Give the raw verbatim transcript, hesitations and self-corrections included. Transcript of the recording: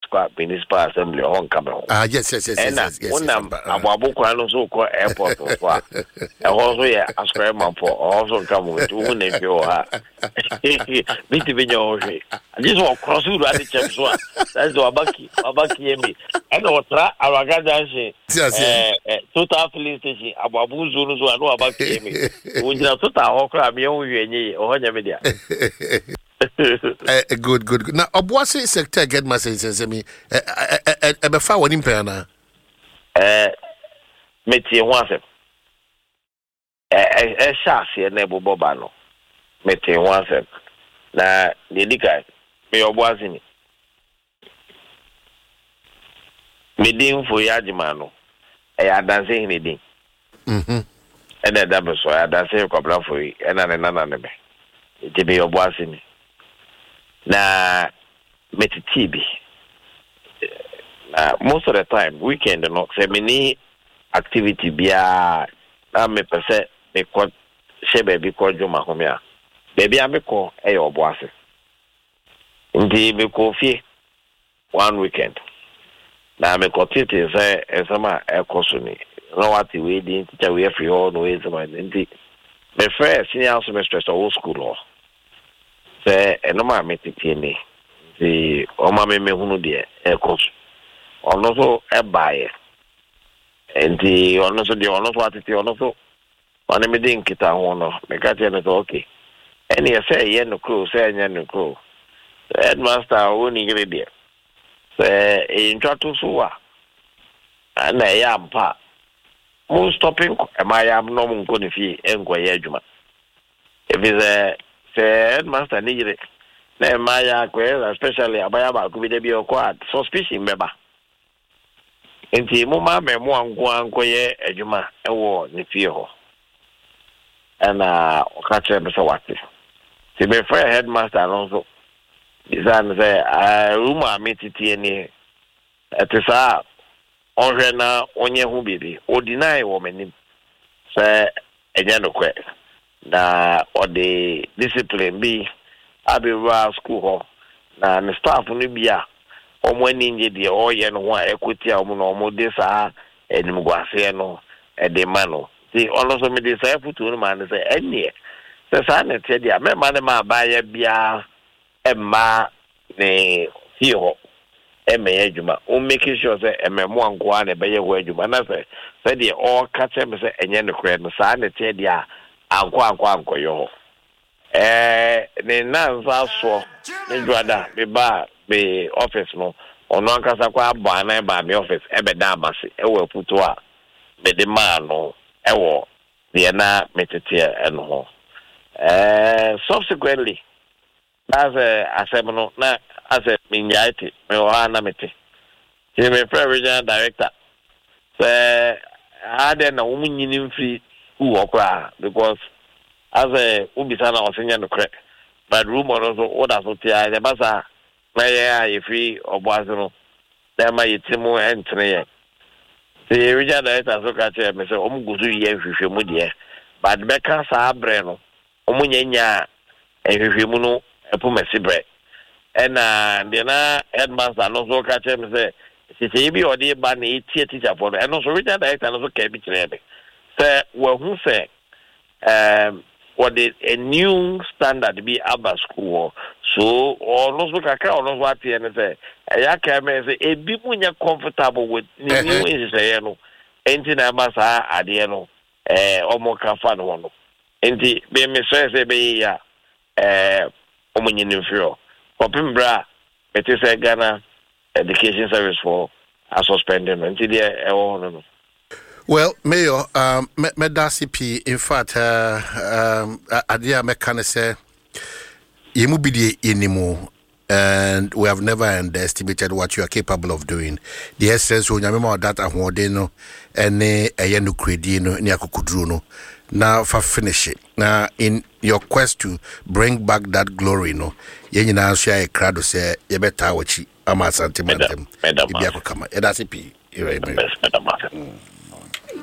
kwa municipal assembly on Cameroon. Ah, yes, yes, yes, yes, yes, yes. Una ababu kwa no so kwa airport kwa. E also ye ascribe man for also Cameroon to ne fi o ha. Biti be nyo hwe. This one cross you at the champ so. That's the abaki abaki yemi. And otra araga janshi. Eh total filling station ababu zone so anu abaki yemi. Unjira total okra me o hwe nyi o nya me dia. Uh, good, good, good. Now, Obuasi sector get my sense. I mean, I be far one imper na. Eh, meti once. Eh, eh, shasi na ebo boba no. Meti once. Na dedika me Obuasi ni. Me din fo ya jima no. Eh, adanse ni din. Mhm. Eh, na da so adanse ko bla fo yi. Eh na na na na me. Iti me Obuasi ni. Na metitibi na most of the time weekend no say many activity bia na me pese me ko she baby ko juma homia baby am ko e Obuasi ndi me ko fie one weekend na me ko tete say esama e ko so ni no what we dey teacher we free all no is my ndi me first senior semester old school law se enoma metiti ni the oma me me hunu de e kos ono so e bae enti ono so de ono so atiti ono so wane me de nkita ho no me ka tie no so okay eni e say ye no kro say nya no kro headmaster woni gire de se e ntwato so wa na ya mpa mo stopping e ma ya no mo nko ne fi enko ye adwuma if is a said master nigire na maya kwela especially abaya ba ku bi de bi okwa suspicion meba enti mo ma me mo anko anko ye adwuma ewo ne fie ho ana okache be so wate ti be for headmaster also izan say ah room amititi ni etisa onhwe na onye hu bibi o deny wo manim say enye no kwe na or the discipline be abewa school ho na the staff no bia omo ani nje de oye no ho equity omo no omo de sa enim gwase no e de ma no ti also me de sa futu no man say enie se sa na te dia me ma ne ma ba ya bia e ma ne hiho e me adwuma o make sure say e me mo anko a na be ye ho adwuma na say say de all catch me say enye no kre no sa na te dia anko anko anko yo eh ne nanza so ne dwada be ba be office no ono ankasa kwa ba na ba me office e be da amase e wo puto a be de ma no e wo de na metete e no ho eh subsequently as a asemno na as a minyaiti me wa na mete he me regional director say ade na wo nyini mfiri who okra because as a ubisana osenya no correct but room also order so tia the basa na ya ifi Obuasi no dem ma yitimu entene the regional director so ka che me say omguzu ye hwehwe mu de but be ka sa abre no omunyanya ehwehwe mu no epo mesibre ena de na headmaster no so ka che me say sisi bi odi ba na etie teacher for no and so regional director no so ka bi kire be say we hu say um what is a new standard be aba school so or no so kaka or no what here say ya ka me say e bi munya comfortable with new is say no enti na ba sa ade no eh omo ka fa no no enti be me say say be ya eh omo nyin nfio opimbra it is a Ghana education service for a suspended enti there e wo no. Well, Mayor, um, me, me da C P, in fact, uh, um, adia me can say, you be the anymore, and we have never underestimated what you are capable of doing. The essence when you remember that I want no, and a yenu credino, ni akukudruno. Now for finish it. Now in your quest to bring back that glory, no, you now share a crowd say, you better watch it. I'm a sentimental. Ibi akukama. Eda C P, you right, Mayor.